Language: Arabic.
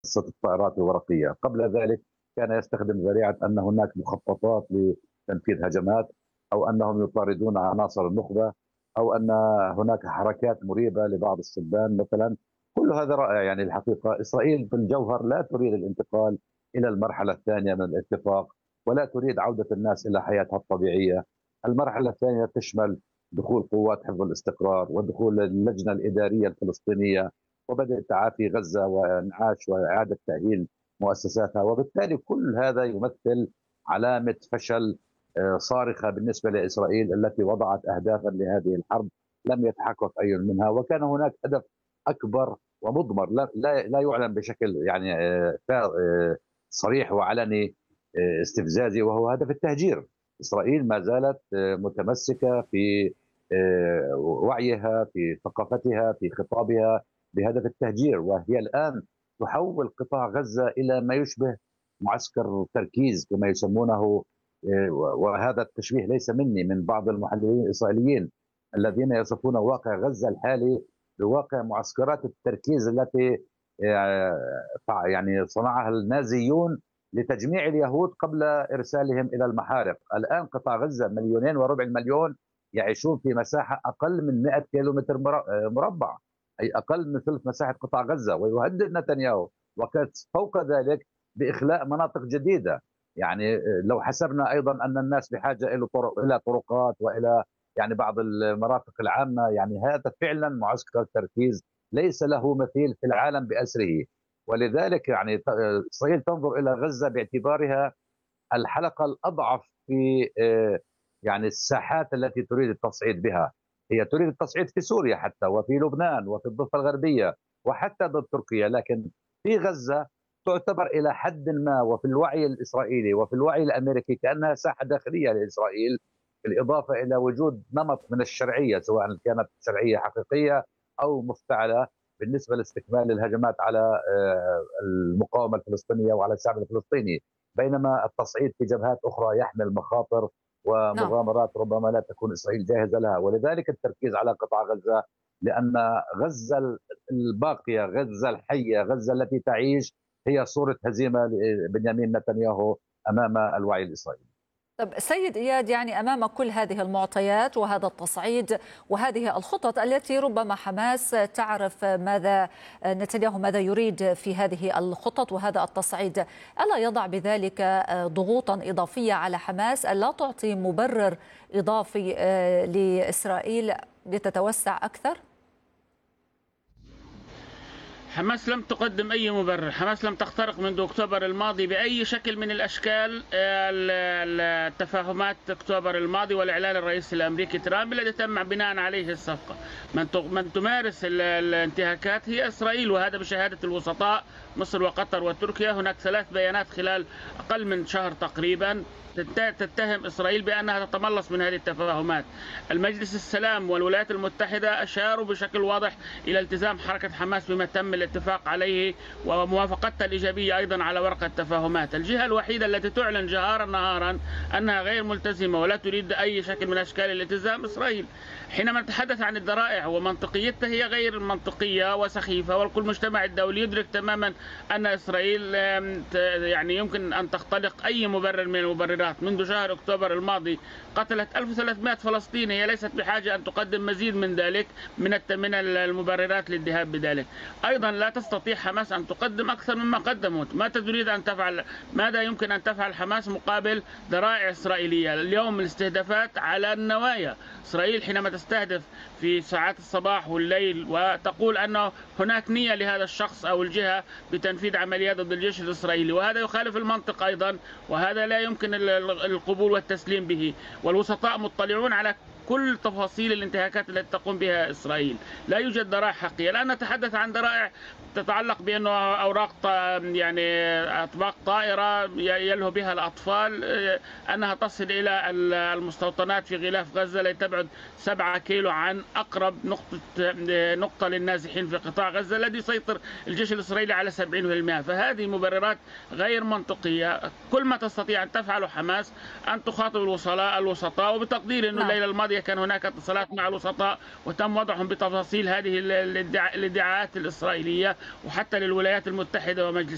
قصة الطائرات الورقية. قبل ذلك كان يستخدم ذريعة أن هناك مخططات لتنفيذ هجمات، أو أنهم يطاردون عناصر النخبة، أو أن هناك حركات مريبة لبعض السودان مثلا. كل هذا رائع. يعني الحقيقة إسرائيل في الجوهر لا تريد الانتقال إلى المرحلة الثانية من الاتفاق، ولا تريد عودة الناس إلى حياتها الطبيعية. المرحلة الثانية تشمل دخول قوات حفظ الاستقرار، ودخول اللجنة الإدارية الفلسطينية، وبدء تعافي غزة وانعاش واعاده تاهيل مؤسساتها. وبالتالي كل هذا يمثل علامه فشل صارخه بالنسبه لاسرائيل، التي وضعت اهدافا لهذه الحرب لم يتحقق اي منها. وكان هناك هدف اكبر ومضمر لا يعلن بشكل يعني صريح وعلني استفزازي، وهو هدف التهجير. اسرائيل ما زالت متمسكه في وعيها، في ثقافتها، في خطابها بهدف التهجير، وهي الآن تحول قطاع غزة إلى ما يشبه معسكر تركيز كما يسمونه. وهذا التشبيه ليس مني، من بعض المحللين الإسرائيليين الذين يصفون واقع غزة الحالي بواقع معسكرات التركيز التي يعني صنعها النازيون لتجميع اليهود قبل إرسالهم إلى المحارق. الآن قطاع غزة 2.25 مليون يعيشون في مساحة أقل من 100 كيلومتر مربع، أي أقل من ثلث مساحة قطاع غزة. ويهدد نتنياهو وقد فوق ذلك بإخلاء مناطق جديدة. يعني لو حسبنا أيضا أن الناس بحاجة إلى طرقات وإلى يعني بعض المرافق العامة، يعني هذا فعلا معسكر تركيز ليس له مثيل في العالم بأسره. ولذلك يعني إسرائيل تنظر إلى غزة باعتبارها الحلقة الأضعف في يعني الساحات التي تريد التصعيد بها. هي تريد التصعيد في سوريا حتى، وفي لبنان، وفي الضفة الغربية، وحتى ضد تركيا، لكن في غزة تعتبر إلى حد ما، وفي الوعي الإسرائيلي وفي الوعي الأمريكي، كأنها ساحة داخلية لإسرائيل، بالإضافة إلى وجود نمط من الشرعية، سواء كانت شرعية حقيقية أو مفتعلة، بالنسبة لاستكمال الهجمات على المقاومة الفلسطينية وعلى الشعب الفلسطيني. بينما التصعيد في جبهات أخرى يحمل مخاطر نعم. ومغامرات ربما لا تكون إسرائيل جاهزة لها. ولذلك التركيز على قطاع غزة، لأن غزة الباقية، غزة الحية، غزة التي تعيش، هي صورة هزيمة لبنيامين نتنياهو أمام الوعي الإسرائيلي. طب سيد إياد، يعني أمام كل هذه المعطيات وهذا التصعيد وهذه الخطط التي ربما حماس تعرف ماذا نتنياهو ماذا يريد في هذه الخطط وهذا التصعيد، ألا يضع بذلك ضغوطا إضافية على حماس ألا تعطي مبرر إضافي لإسرائيل لتتوسع أكثر؟ حماس لم تقدم أي مبرر. حماس لم تخترق منذ أكتوبر الماضي بأي شكل من الأشكال التفاهمات أكتوبر الماضي والإعلان الرئيسي الأمريكي ترامب الذي تم بناء عليه الصفقة. من تمارس الانتهاكات هي إسرائيل، وهذا بشهادة الوسطاء مصر وقطر وتركيا. هناك 3 بيانات خلال أقل من شهر تقريبا تتهم إسرائيل بأنها تتملص من هذه التفاهمات. المجلس السلام والولايات المتحدة أشاروا بشكل واضح إلى التزام حركة حماس بما تم الاتفاق عليه وموافقتها الإيجابية أيضا على ورقة التفاهمات. الجهة الوحيدة التي تعلن جهارا نهارا أنها غير ملتزمة ولا تريد أي شكل من أشكال الالتزام إسرائيل. حينما نتحدث عن الذرائع ومنطقيتها، هي غير منطقية وسخيفة، والكل المجتمع الدولي يدرك تماما أن إسرائيل يعني يمكن أن تختلق أي مبرر من المبررات. منذ شهر أكتوبر الماضي قتلت 1300 فلسطيني، هي ليست بحاجة أن تقدم مزيد من ذلك من المبررات للذهاب بذلك. أيضا لا تستطيع حماس أن تقدم أكثر مما قدمت. ما تريد أن تفعل؟ ماذا يمكن أن تفعل حماس مقابل ذرائع إسرائيلية؟ اليوم الاستهدافات على النوايا. إسرائيل حينما تستهدف في ساعات الصباح والليل وتقول أنه هناك نية لهذا الشخص أو الجهة بتنفيذ عمليات ضد الجيش الإسرائيلي، وهذا يخالف المنطق أيضا، وهذا لا يمكن القبول والتسليم به. والوسطاء مطلعون على كل تفاصيل الانتهاكات التي تقوم بها إسرائيل. لا يوجد ذرائع حقيقية. الآن نتحدث عن ذرائع تتعلق بأنه أوراق يعني أطباق طائرة يلهو بها الأطفال، أنها تصل إلى المستوطنات في غلاف غزة التي تبعد 7 كيلو عن أقرب نقطة للنازحين في قطاع غزة الذي يسيطر الجيش الإسرائيلي على 70%. فهذه مبررات غير منطقية. كل ما تستطيع أن تفعله حماس أن تخاطب الوسطاء، وبتقدير أنه الليلة الماضية كان هناك اتصالات مع الوسطاء وتم وضعهم بتفاصيل هذه الادعاءات الإسرائيلية، وحتى للولايات المتحدة ومجلس